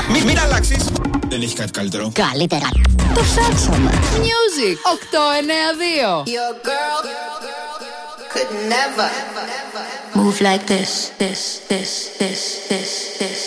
Μην αλλάξεις. Δεν έχει κάτι καλύτερο. Καλύτερα. Το ψάξαμε. Music 892. Your girl could never move like this.